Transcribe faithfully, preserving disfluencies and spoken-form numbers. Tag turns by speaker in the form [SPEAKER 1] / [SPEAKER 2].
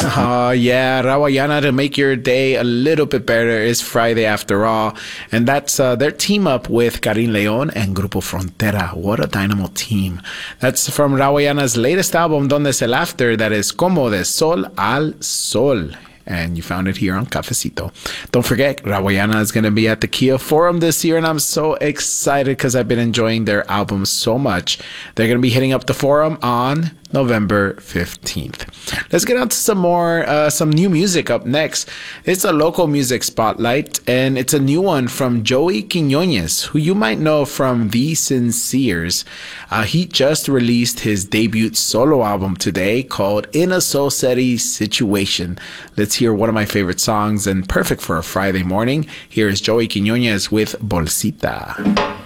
[SPEAKER 1] Oh, yeah, Rawayana to make your day a little bit better. It's Friday after all. And that's uh, their team up with Karin Leon and Grupo Frontera. What a dynamo team. That's from Rawayana's latest album, Donde es el After, that is Como de Sol al Sol. And you found it here on Cafecito. Don't forget, Rawayana is going to be at the Kia Forum this year, and I'm so excited because I've been enjoying their album so much. They're going to be hitting up the Forum on November fifteenth. Let's get on to some more, uh, some new music up next. It's a local music spotlight, and it's a new one from Joey Quiñones, who you might know from The Sinceres. Uh, he just released his debut solo album today called In a So Steady Situation. Let's hear one of my favorite songs and perfect for a Friday morning. Here is Joey Quiñones with Bolsita.